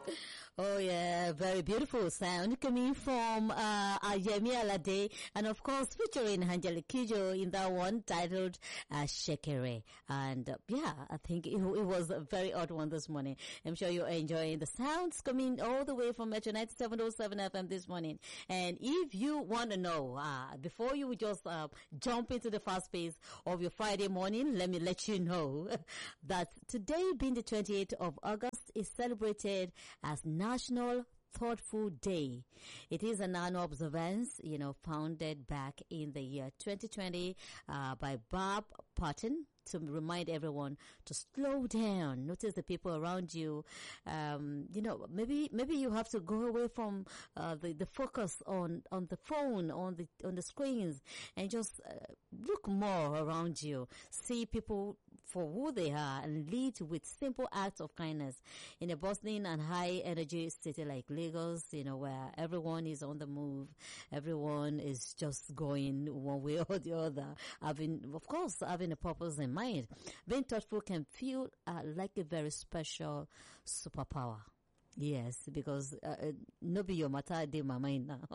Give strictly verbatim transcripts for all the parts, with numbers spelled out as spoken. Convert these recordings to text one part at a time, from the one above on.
Oh yeah, very beautiful sound coming from uh Ayemi Alade, and of course featuring Angelique Kidjo in that one titled uh, Shekere. And uh, yeah, I think it, it was a very odd one this morning. I'm sure you're enjoying the sounds coming all the way from Metro ninety-seven point oh seven F M this morning. And if you want to know, uh before you just uh, jump into the fast pace of your Friday morning, let me let you know that today, being the twenty-eighth of August, is celebrated as National Thoughtful Day. It is an annual observance, you know, founded back in the year twenty twenty uh, by Bob Patton, to remind everyone to slow down, notice the people around you. Um, you know, maybe, maybe you have to go away from, uh, the, the focus on, on the phone, on the, on the screens, and just uh, look more around you. See people for who they are and lead with simple acts of kindness. In a bustling and high energy city like Lagos, you know, where everyone is on the move, everyone is just going one way or the other, having, of course, having a purpose in mind. Being thoughtful can feel uh, like a very special superpower. Yes, because uh, no be your matter dey my mind now.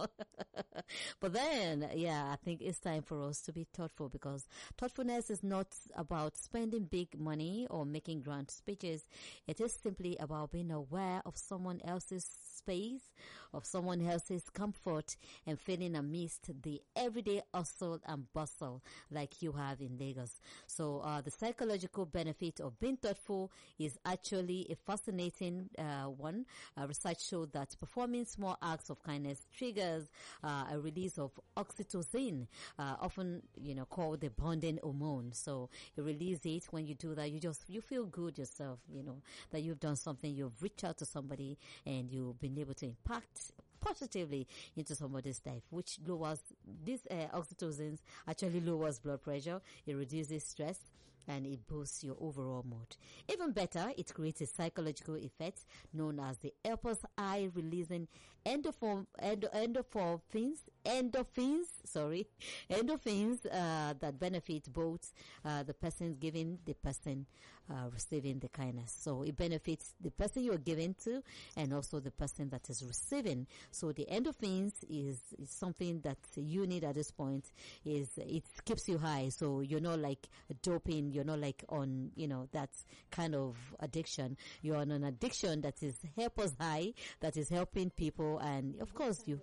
But then, yeah, I think it's time for us to be thoughtful, because thoughtfulness is not about spending big money or making grand speeches. It is simply about being aware of someone else's space, of someone else's comfort, and feeling amidst the everyday hustle and bustle like you have in Lagos. So, uh, the psychological benefit of being thoughtful is actually a fascinating uh, one. Uh, research showed that performing small acts of kindness triggers uh, a release of oxytocin, uh, often, you know, called the bonding hormone. So you release it when you do that. You just, you feel good yourself, you know, that you've done something, you've reached out to somebody, and you've been able to impact positively into somebody's life, which lowers, this uh, oxytocin actually lowers blood pressure, it reduces stress, and it boosts your overall mood. Even better, it creates a psychological effect known as the helper's eye, releasing endorphin, endo, endorphins, endorphins, sorry, endorphins uh, that benefit both uh, the person giving, the person uh, receiving the kindness. So it benefits the person you're giving to, and also the person that is receiving. So the endorphins is, is something that you need at this point. Is it keeps you high, so you're not like doping, you're not like on, you know, that kind of addiction. You're on an addiction that is helpers high, that is helping people, and of course you.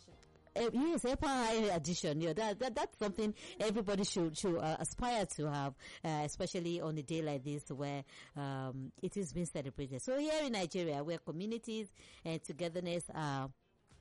Uh, yes, helper high addiction. Yeah, that, that that's something everybody should should uh, aspire to have, uh, especially on a day like this where um it is being celebrated. So here in Nigeria, where communities and togetherness are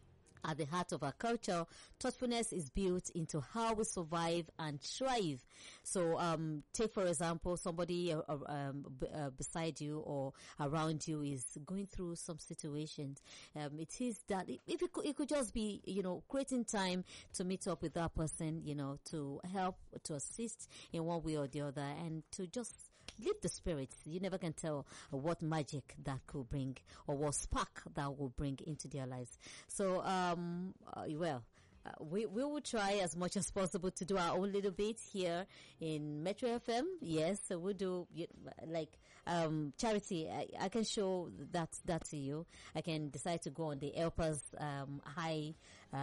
at the heart of our culture, thoughtfulness is built into how we survive and thrive. So, um, take for example, somebody uh, um, b- uh, beside you or around you is going through some situations. Um, it is that if it, it could, it could just be, you know, creating time to meet up with that person, you know, to help, to assist in one way or the other, and to just lift the spirits. You never can tell what magic that could bring, or what spark that will bring into their lives. So, um, Um, uh, well, uh, we, we will try as much as possible to do our own little bit here in Metro F M. Yes, so we'll do, like, um, Charity, I, I can show that, that to you. I can decide to go on the helpers, um, high,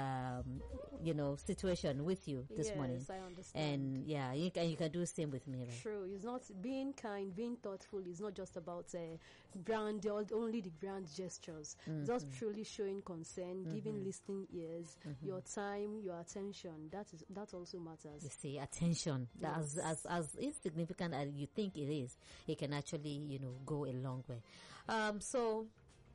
um, you know, situation with you this yes, morning. Yes, I understand. And yeah, you can, you can do the same with me, right? True. It's not being kind, being thoughtful is not just about uh, grand, only the grand gestures. Mm-hmm. Just truly showing concern, mm-hmm. giving listening ears, mm-hmm. your time, your attention. That is, that also matters. You see, attention, yes. as, as, as insignificant as you think it is, it can actually, you know, go a long way. Um, so,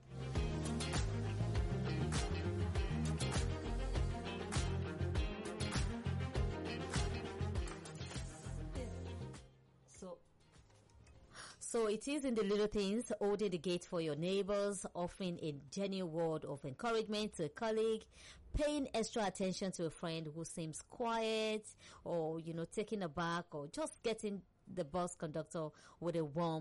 So, so it is in the little things, holding the gate for your neighbors, offering a genuine word of encouragement to a colleague, paying extra attention to a friend who seems quiet, or, you know, taking a back, or just getting the bus conductor with a warm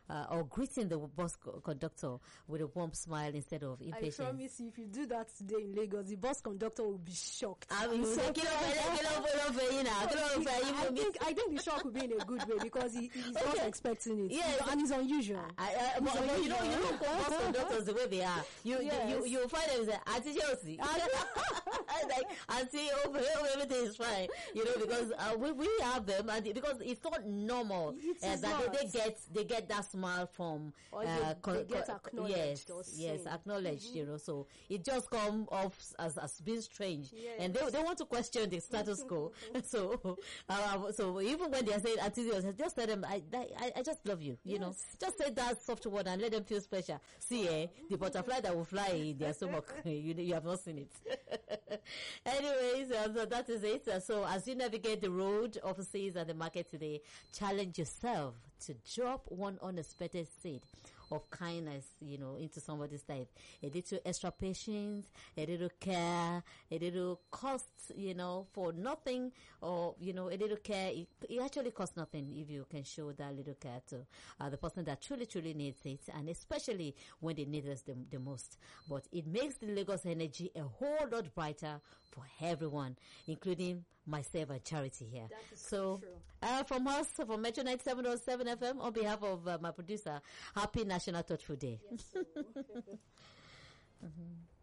uh, or greeting the bus co- conductor with a warm smile instead of impatience. I promise you, if you do that today in Lagos, the bus conductor will be shocked. I mean, So so kí ló fẹ́- kí ló fẹ́- ló fẹ́ yín náà? Kí ló fẹ́ yín I fún mi? think I think the shock will be in a good way because he, he's not Okay. expecting it. Yes. and it's unusual. I, I, but, but you know, you know, bus conductors the way they are. You, Yes. you, you, you find them say, Auntie Chelsea, like Auntie, over here, everything is fine. You know, because uh, we we have them, and because it's not normal It uh, is that not. they, they get they get that smile from Or uh, they- they get acknowledged yes, or yes, seen. acknowledged. You know, so it just come off as as being strange, Yes. and they they want to question the status quo. so, uh, so even when they are saying Auntie Chelsea, just tell them I I, I just love you. You know, Yes. just say that soft word and let them feel special. See, eh, the butterfly that will fly in their stomach, you you have not seen it. Anyways, uh, so that is it. Uh, so as you navigate the road, offices, and the market today, challenge yourself to drop one unexpected seed of kindness, you know, into somebody's life. A little extra patience, a little care, a little cost, you know, for nothing, or, you know, a little care. It, it actually costs nothing if you can show that little care to uh, the person that truly, truly needs it, and especially when they need us the, the most. But it makes the Lagos energy a whole lot brighter for everyone, including myself and Charity here. That is so, true. uh, from us, from Metro ninety-seven point seven F M, on behalf of uh, my producer, happy National Thoughtful Day. Yes, so- Mhm.